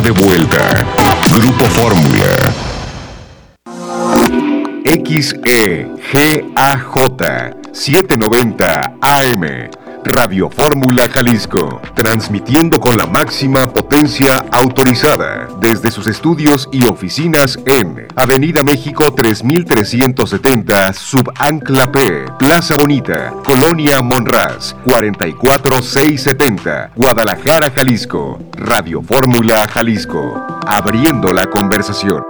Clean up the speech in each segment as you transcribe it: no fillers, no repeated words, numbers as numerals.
De vuelta. Grupo Fórmula. XEGAJ 790 AM. Radio Fórmula Jalisco, transmitiendo con la máxima potencia autorizada desde sus estudios y oficinas en Avenida México 3370, Subancla P, Plaza Bonita, Colonia Monraz, 44670, Guadalajara, Jalisco. Radio Fórmula Jalisco, abriendo la conversación.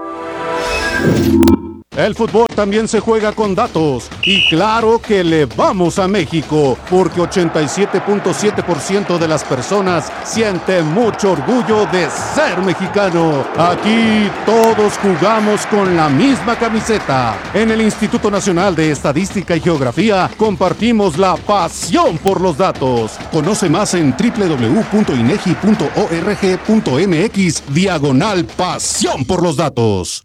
El fútbol también se juega con datos y claro que le vamos a México porque 87.7% de las personas siente mucho orgullo de ser mexicano. Aquí todos jugamos con la misma camiseta. En el Instituto Nacional de Estadística y Geografía compartimos la pasión por los datos. Conoce más en www.inegi.org.mx/pasión por los datos.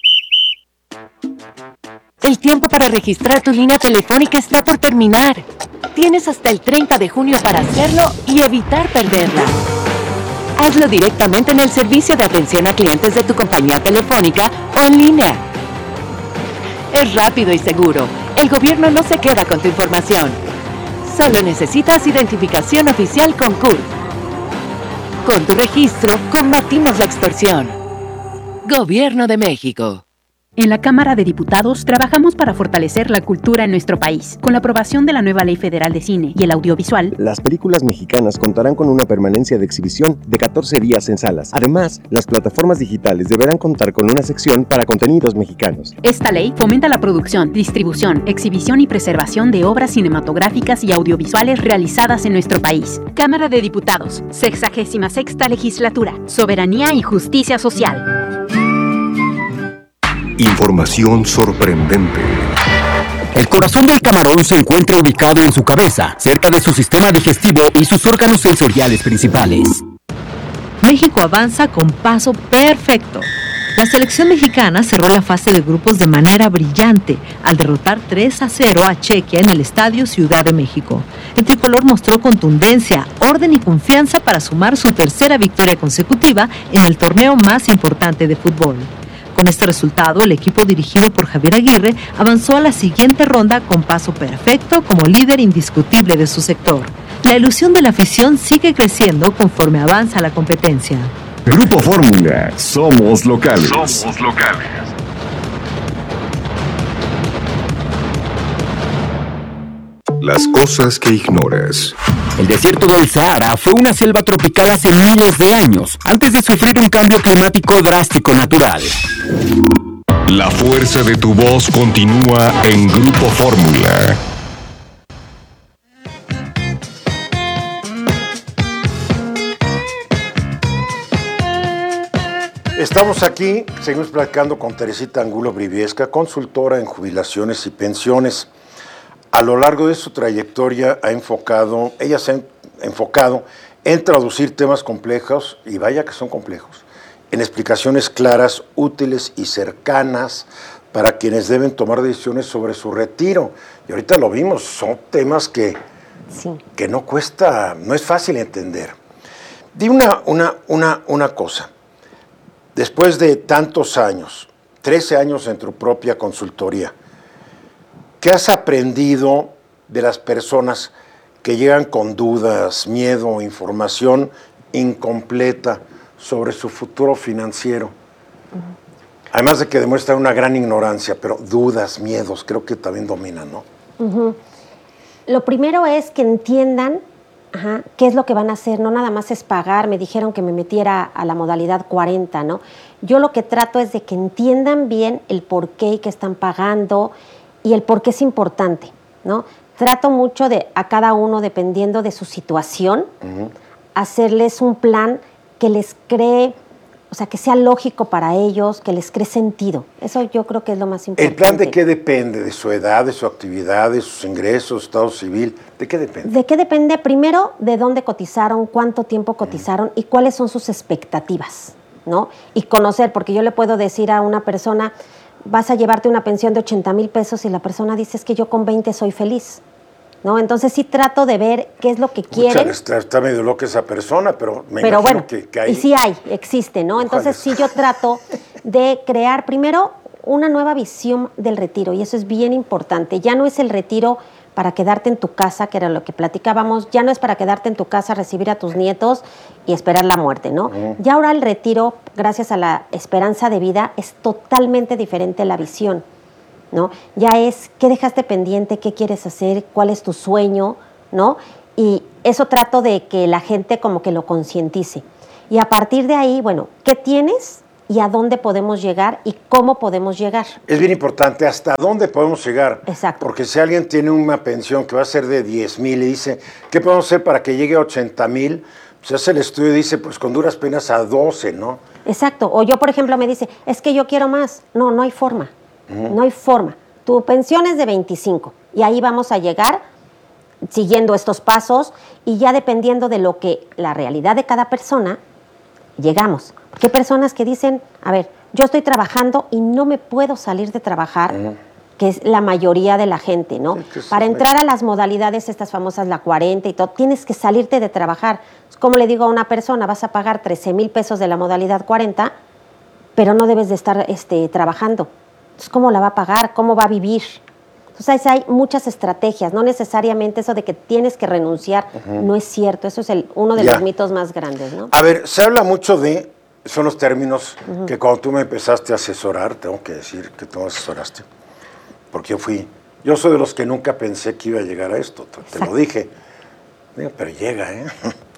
El tiempo para registrar tu línea telefónica está por terminar. Tienes hasta el 30 de junio para hacerlo y evitar perderla. Hazlo directamente en el servicio de atención a clientes de tu compañía telefónica o en línea. Es rápido y seguro. El gobierno no se queda con tu información. Solo necesitas identificación oficial con CURP. Con tu registro, combatimos la extorsión. Gobierno de México. En la Cámara de Diputados trabajamos para fortalecer la cultura en nuestro país. Con la aprobación de la nueva Ley Federal de Cine y el Audiovisual, las películas mexicanas contarán con una permanencia de exhibición de 14 días en salas. Además, las plataformas digitales deberán contar con una sección para contenidos mexicanos. Esta ley fomenta la producción, distribución, exhibición y preservación de obras cinematográficas y audiovisuales realizadas en nuestro país. Cámara de Diputados, 66ª Legislatura, Soberanía y Justicia Social. Información sorprendente. El corazón del camarón se encuentra ubicado en su cabeza, cerca de su sistema digestivo y sus órganos sensoriales principales. México avanza con paso perfecto. La selección mexicana cerró la fase de grupos de manera brillante al derrotar 3-0 a Chequia en el Estadio Ciudad de México. El tricolor mostró contundencia, orden y confianza para sumar su tercera victoria consecutiva en el torneo más importante de fútbol. Con este resultado, el equipo dirigido por Javier Aguirre avanzó a la siguiente ronda con paso perfecto como líder indiscutible de su sector. La ilusión de la afición sigue creciendo conforme avanza la competencia. Grupo Fórmula, somos locales. Somos locales. Las cosas que ignoras. El desierto del Sahara fue una selva tropical hace miles de años, antes de sufrir un cambio climático drástico natural. La fuerza de tu voz continúa en Grupo Fórmula. Estamos aquí, seguimos platicando con Teresita Angulo Briviesca, consultora en jubilaciones y pensiones. A lo largo de su trayectoria ella se ha enfocado en traducir temas complejos, y vaya que son complejos, en explicaciones claras, útiles y cercanas para quienes deben tomar decisiones sobre su retiro. Y ahorita lo vimos, son temas que no cuesta, no es fácil entender. Di una cosa, después de tantos años, 13 años en tu propia consultoría, ¿qué has aprendido de las personas que llegan con dudas, miedo, información incompleta sobre su futuro financiero? Además de que demuestran una gran ignorancia, pero dudas, miedos, creo que también dominan, ¿no? Lo primero es que entiendan qué es lo que van a hacer. No nada más es pagar. Me dijeron que me metiera a la modalidad 40, ¿no? Yo lo que trato es de que entiendan bien el por qué y que están pagando, y el por qué es importante, ¿no? Trato mucho a cada uno, dependiendo de su situación, hacerles un plan que les cree, o sea, que sea lógico para ellos, que les cree sentido. Eso yo creo que es lo más importante. ¿El plan de qué depende? ¿De su edad, de su actividad, de sus ingresos, estado civil? ¿De qué depende? ¿De qué depende? Primero, de dónde cotizaron, cuánto tiempo cotizaron y cuáles son sus expectativas, ¿no? Y conocer, porque yo le puedo decir a una persona, vas a llevarte una pensión de 80,000 pesos, y la persona dice, es que yo con 20 soy feliz. ¿no? Entonces sí trato de ver qué es lo que quieren. Está medio loca esa persona, pero me pero imagino bueno, que hay... y sí existe, ¿no? Entonces Ojalá. sí yo trato de crear primero una nueva visión del retiro, y eso es bien importante. Ya no es el retiro para quedarte en tu casa, que era lo que platicábamos, ya no es para quedarte en tu casa, recibir a tus nietos y esperar la muerte, ¿no? Ya ahora el retiro, gracias a la esperanza de vida, es totalmente diferente la visión, ¿no? Ya es qué dejaste pendiente, qué quieres hacer, cuál es tu sueño, ¿no? Y eso trato de que la gente como que lo concientice. Y a partir de ahí, bueno, ¿qué tienes y a dónde podemos llegar y cómo podemos llegar? Es bien importante hasta dónde podemos llegar. Exacto. Porque si alguien tiene una pensión que va a ser de 10,000 y dice, ¿qué podemos hacer para que llegue a 80,000? Pues hace el estudio y dice, pues con duras penas a 12, ¿no? Exacto. O yo, por ejemplo, me dice, es que yo quiero más. No, no hay forma. No hay forma. Tu pensión es de 25 y ahí vamos a llegar siguiendo estos pasos y ya dependiendo de lo que la realidad de cada persona, llegamos. Porque hay personas que dicen, a ver, yo estoy trabajando y no me puedo salir de trabajar, que es la mayoría de la gente, ¿no? Sí, para entrar a las modalidades estas famosas, la 40 y todo, tienes que salirte de trabajar. Es como le digo a una persona, vas a pagar 13,000 pesos de la modalidad 40, pero no debes de estar trabajando. Entonces, ¿cómo la va a pagar? ¿Cómo va a vivir? Entonces hay muchas estrategias, no necesariamente eso de que tienes que renunciar, no es cierto, eso es uno de los mitos más grandes, ¿no? A ver, se habla mucho de, son los términos que cuando tú me empezaste a asesorar, tengo que decir que tú me asesoraste, porque yo soy de los que nunca pensé que iba a llegar a esto, te lo dije, pero llega, ¿eh?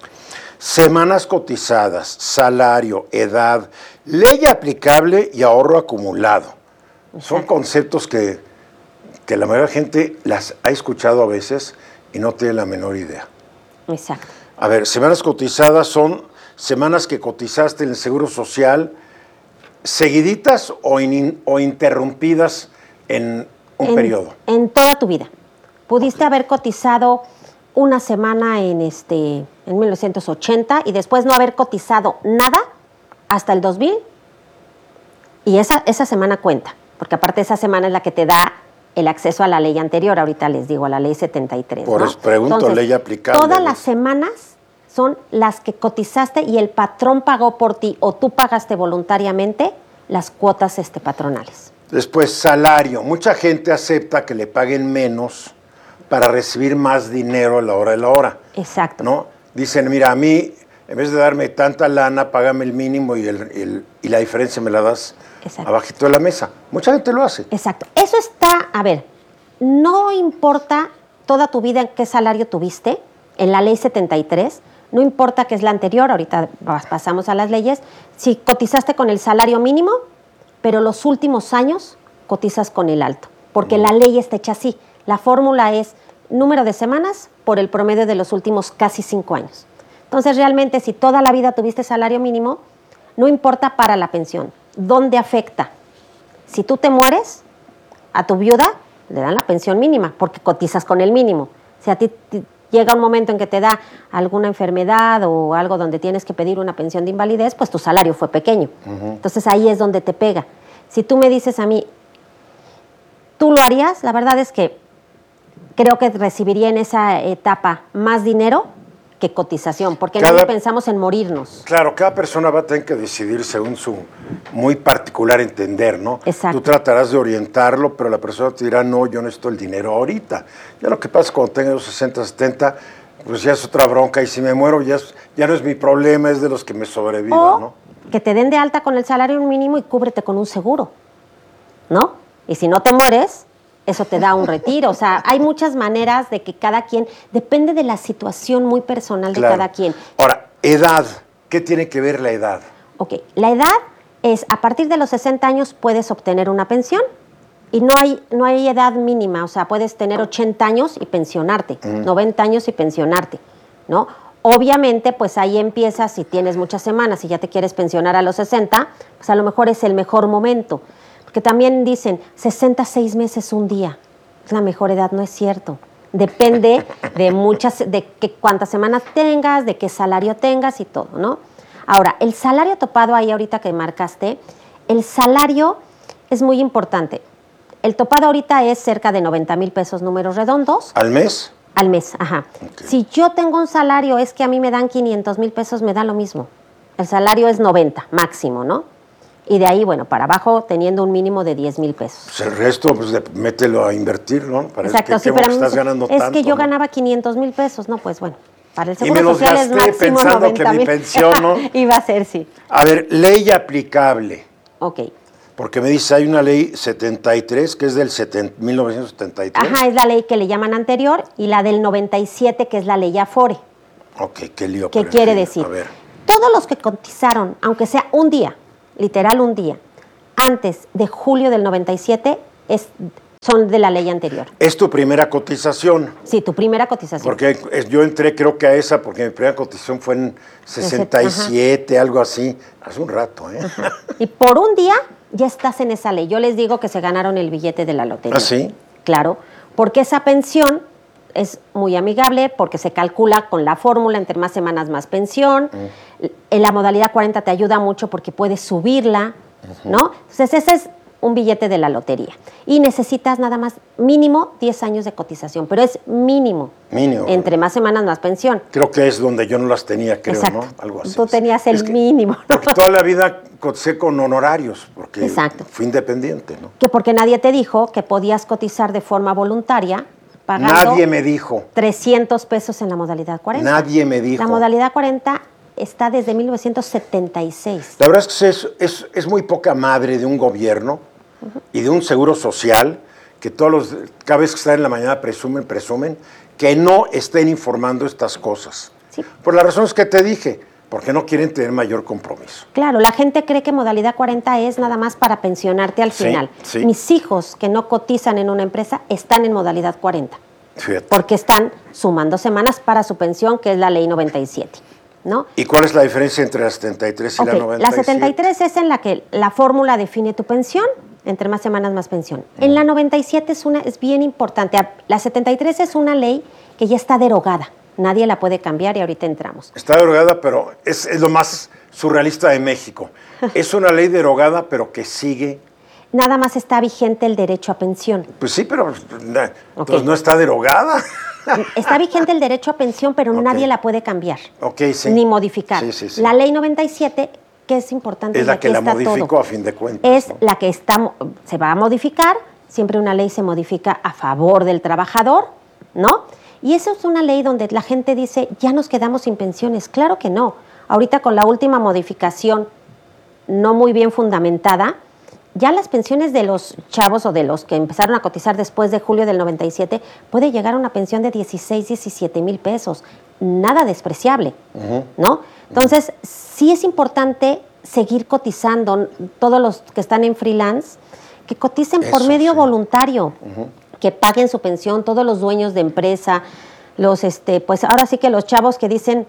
Semanas cotizadas, salario, edad, ley aplicable y ahorro acumulado. Son conceptos que la mayoría de la gente las ha escuchado a veces y no tiene la menor idea. Exacto. A ver, semanas cotizadas son semanas que cotizaste en el Seguro Social, seguiditas o interrumpidas en un periodo. En toda tu vida. Pudiste haber cotizado una semana en 1980 y después no haber cotizado nada hasta el 2000 y esa semana cuenta, porque aparte esa semana es la que te da el acceso a la ley anterior, ahorita les digo, a la ley 73. Por eso pregunto, entonces, ley aplicable. Todas las semanas son las que cotizaste y el patrón pagó por ti o tú pagaste voluntariamente las cuotas patronales. Después, salario. Mucha gente acepta que le paguen menos para recibir más dinero a la hora de la hora. Exacto. ¿No? Dicen, mira, a mí, en vez de darme tanta lana, págame el mínimo y la diferencia me la das abajito de la mesa. Mucha gente lo hace. Exacto. Eso está, a ver, no importa toda tu vida en qué salario tuviste, en la ley 73, no importa que es la anterior, ahorita pasamos a las leyes, si cotizaste con el salario mínimo, pero los últimos años cotizas con el alto, porque la ley está hecha así. La fórmula es número de semanas por el promedio de los últimos casi 5 años. Entonces, realmente, si toda la vida tuviste salario mínimo, no importa para la pensión. ¿Dónde afecta? Si tú te mueres, a tu viuda le dan la pensión mínima porque cotizas con el mínimo. Si a ti llega un momento en que te da alguna enfermedad o algo donde tienes que pedir una pensión de invalidez, pues tu salario fue pequeño. Entonces ahí es donde te pega. Si tú me dices a mí, ¿tú lo harías? La verdad es que creo que recibiría en esa etapa más dinero que cotización, porque nadie pensamos en morirnos. Claro, cada persona va a tener que decidir según su muy particular entender, ¿no? Exacto. Tú tratarás de orientarlo, pero la persona te dirá, no, yo necesito el dinero ahorita. Ya lo que pasa es cuando tenga los 60, 70, pues ya es otra bronca, y si me muero ya no es mi problema, es de los que me sobrevivan, ¿no? Que te den de alta con el salario mínimo y cúbrete con un seguro, ¿no? Y si no te mueres, eso te da un retiro. O sea, hay muchas maneras de que cada quien, depende de la situación muy personal de cada quien. Ahora, edad, ¿qué tiene que ver la edad? Ok, la edad es, a partir de los 60 años puedes obtener una pensión y no hay edad mínima, o sea, puedes tener 80 años y pensionarte, 90 años y pensionarte, ¿no? Obviamente, pues ahí empiezas, si tienes muchas semanas y ya te quieres pensionar a los 60, pues a lo mejor es el mejor momento. Porque también dicen, 66 meses un día, es la mejor edad, no es cierto. Depende de cuántas semanas tengas, de qué salario tengas y todo, ¿no? Ahora, el salario topado ahí ahorita que marcaste, el salario es muy importante. El topado ahorita es cerca de 90,000 pesos números redondos. ¿Al mes? Al mes, ajá. Ok. Si yo tengo un salario, es que a mí me dan 500,000 pesos, me da lo mismo. El salario es 90 máximo, ¿no? Y de ahí, bueno, para abajo, teniendo un mínimo de 10,000 pesos. Pues el resto, pues mételo a invertir, ¿no? Para Exacto, sí, que pero a mí estás ganando es tanto, que yo ¿no? ganaba 500,000 pesos, no, pues bueno, para el Y me seguro los social es gasté máximo pensando 90 que mi mil. pensión, ¿no? Iba a ser, sí. A ver, ley aplicable. Ok. Porque me dice, hay una ley 73, que es del 1973. Ajá, es la ley que le llaman anterior, y la del 97, que es la ley Afore. Ok, qué lío. ¿Qué pero en quiere fin, decir? A ver. Todos los que cotizaron, aunque sea un día, literal un día, antes de julio del 97, son de la ley anterior. Es tu primera cotización. Sí, tu primera cotización. Porque yo entré, creo que a esa, porque mi primera cotización fue en 67, algo así. Hace un rato, ¿eh? Ajá. Y por un día ya estás en esa ley. Yo les digo que se ganaron el billete de la lotería. ¿Ah, sí? Claro, porque esa pensión es muy amigable, porque se calcula con la fórmula, entre más semanas más pensión. En la modalidad 40 te ayuda mucho porque puedes subirla, ¿no? Entonces ese es un billete de la lotería. Y necesitas nada más mínimo 10 años de cotización, pero es mínimo. Mínimo. Entre más semanas más pensión. Creo que es donde yo no las tenía, creo, Exacto. ¿no? Algo así. Tú tenías el Es que- mínimo, ¿no? Porque toda la vida coticé con honorarios, porque Exacto. fui independiente, ¿no? Que porque nadie te dijo que podías cotizar de forma voluntaria pagando Nadie me dijo. 300 pesos en la modalidad 40. Nadie me dijo. La modalidad 40 está desde 1976. La verdad es que es muy poca madre de un gobierno y de un seguro social que cada vez que están en la mañana presumen que no estén informando estas cosas. Sí. Por las razones que te dije, porque no quieren tener mayor compromiso. Claro, la gente cree que modalidad 40 es nada más para pensionarte al Sí, final. sí. Mis hijos que no cotizan en una empresa están en modalidad 40, Fíjate. porque están sumando semanas para su pensión, que es la ley 97, ¿no? ¿Y cuál es la diferencia entre la 73 y Ok, la 97? la 73 es en la que la fórmula define tu pensión, entre más semanas más pensión. En la 97 es bien importante. La 73 es una ley que ya está derogada. Nadie la puede cambiar y ahorita entramos. Está derogada, pero es lo más surrealista de México. Es una ley derogada, pero que sigue. Nada más está vigente el derecho a pensión. Pues sí, pero Ok. pues no está derogada. Está vigente el derecho a pensión, pero Ok. nadie la puede cambiar. Ok, sí. Ni modificar. Sí, sí, sí. La ley 97, que es importante. Es y la aquí que la está modificó todo, a fin de cuentas. es ¿no? la que se va a modificar. Siempre una ley se modifica a favor del trabajador, ¿no? Y eso es una ley donde la gente dice, ya nos quedamos sin pensiones. Claro que no. Ahorita con la última modificación, no muy bien fundamentada, ya las pensiones de los chavos o de los que empezaron a cotizar después de julio del 97 puede llegar a una pensión de 16, 17 mil pesos. Nada despreciable, ¿no? Entonces, sí es importante seguir cotizando. Todos los que están en freelance, que coticen por Eso, medio sí. voluntario, que paguen su pensión, todos los dueños de empresa, pues ahora sí que los chavos que dicen,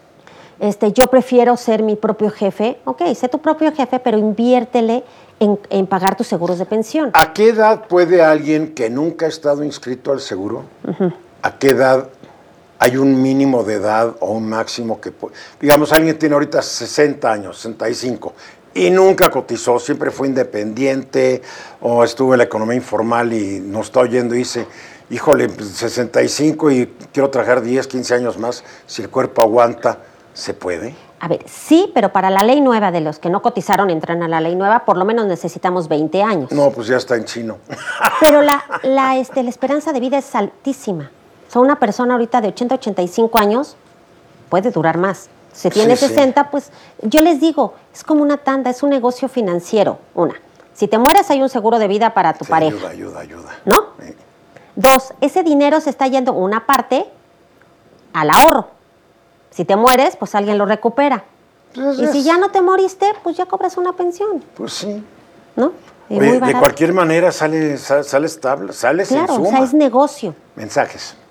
yo prefiero ser mi propio jefe. Ok, sé tu propio jefe, pero inviértele en pagar tus seguros de pensión. ¿A qué edad puede alguien que nunca ha estado inscrito al seguro? ¿A qué edad hay un mínimo de edad o un máximo que puede? Digamos, alguien tiene ahorita 60 años, 65, y nunca cotizó, siempre fue independiente o estuvo en la economía informal y nos está oyendo y dice, híjole, pues, 65 y quiero trabajar 10, 15 años más, si el cuerpo aguanta, ¿se puede? A ver, sí, pero para la ley nueva, de los que no cotizaron entran a la ley nueva, por lo menos necesitamos 20 años. No, pues ya está en chino. Pero la esperanza de vida es altísima. O sea, una persona ahorita de 80, 85 años puede durar más. Si tiene Sí, sí. 60, pues yo les digo, es como una tanda, es un negocio financiero. Una, si te mueres hay un seguro de vida para tu Sí, pareja, ayuda. ¿no? Sí. Dos, ese dinero se está yendo una parte al ahorro. Si te mueres, pues alguien lo recupera. Pues Y si es- ya no te moriste, pues ya cobras una pensión, Pues sí. ¿no? Y Oye, muy de barato. cualquier manera sale estable, sale sin Claro, o suma. sea, es negocio. Mensajes.